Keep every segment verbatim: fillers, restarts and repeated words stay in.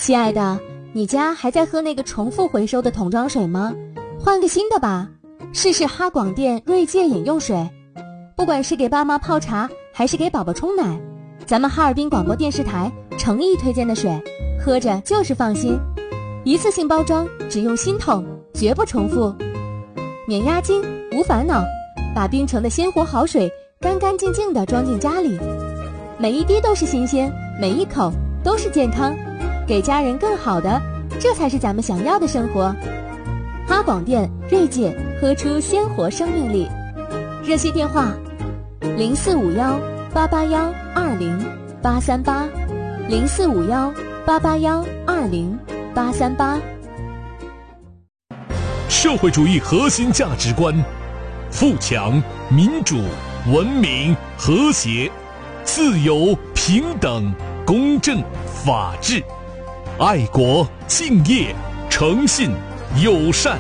亲爱的，你家还在喝那个重复回收的桶装水吗？换个新的吧，试试哈广电锐界饮用水。不管是给爸妈泡茶还是给宝宝冲奶，咱们哈尔滨广播电视台诚意推荐的水，喝着就是放心。一次性包装，只用新桶，绝不重复，免押金无烦恼，把冰城的鲜活好水干干净净地装进家里，每一滴都是新鲜，每一口都是健康，给家人更好的，这才是咱们想要的生活。哈广电锐界，喝出鲜活生命力。热线电话零四五幺八八幺二零八三八，零四五幺八八幺二零八三八。 社会主义核心价值观：富强、民主、文明、和谐、自由、平等、公正、法治、爱国、敬业、诚信、友善。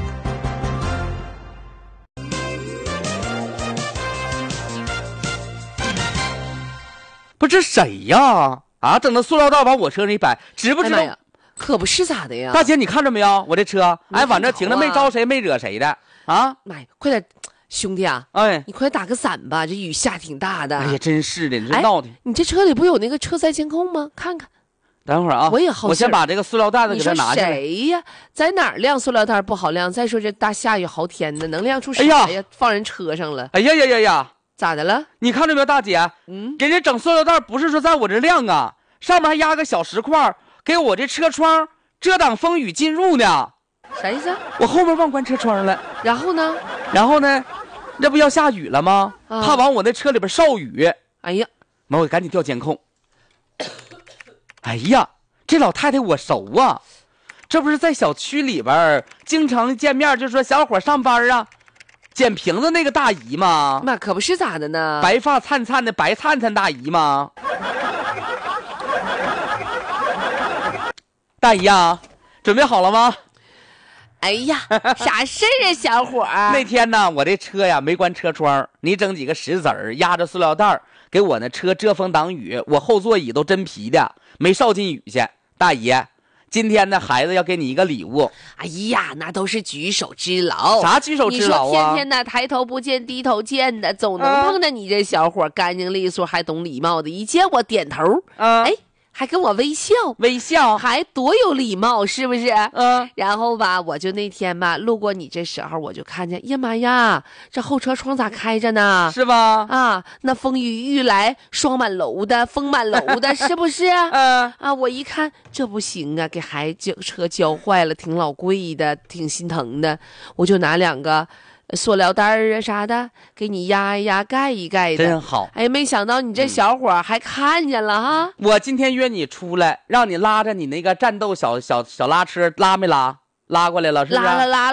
不是谁呀？啊，整那塑料袋往我车上一摆，知不知道？ 哎呀，可不是咋的呀！ 大姐，你看着没有？我这车，哎，往这停着，没招谁，没惹谁的啊！ 妈呀，快点，兄弟啊！ 哎， 你快打个伞吧，这雨下挺大的。 哎呀，真是的，你这闹的、哎！ 你这车里不有那个车载监控吗？看看。 等会儿啊， 我也好， 我先把这个塑料袋子给它拿下来。 谁呀？在哪儿晾塑料袋不好晾？再说这大下雨好天的，能晾出啥呀？哎呀放人车上了。 哎呀呀呀呀！ 咋的了？ 你看着没有，大姐？嗯，给人整塑料袋不是说在我这晾啊，上面还压个小石块，给我这车窗遮挡风雨进入呢。 啥意思？ 我后面忘关车窗了。 然后呢？ 然后呢？这不要下雨了吗？啊、怕往我那车里边潲雨。 哎呀， 妈，我赶紧调监控。哎呀，这老太太我熟啊，这不是在小区里边经常见面，就说小伙上班啊，捡瓶子那个大姨吗？ 那可不是咋的呢？ 白发灿灿的白灿灿大姨吗？大姨啊，准备好了吗？ 哎呀，啥事儿啊，小伙儿？ 那天呢，我这车呀没关车窗，你整几个石子儿压着塑料袋给我那车遮风挡雨，我后座椅都真皮的，没捎进雨去。大姨，今天呢，孩子要给你一个礼物。 哎呀，那都是举手之劳。 啥举手之劳啊？ 你说天天的抬头不见低头见的，总能碰着你这小伙，干净利索还懂礼貌的，一见我点头， 啊、 哎。还跟我微笑， 微笑， 还多有礼貌，是不是？ 嗯。 然后吧，我就那天吧，路过你这时候，我就看见，呀妈呀，这后车窗咋开着呢？ 是吧？ 啊，那风雨欲来，霜满楼的，风满楼的，是不是？ 嗯。 啊，我一看这不行啊，给孩子车教坏了，挺老贵的，挺心疼的，我就拿两个。塑料袋啊啥的，给你压一压，盖一盖的， 真好。 哎，没想到你这小伙还看见了哈！ 我今天约你出来，让你拉着你那个战斗小小小拉车，拉没拉？拉过来了是不是？ 拉了拉了。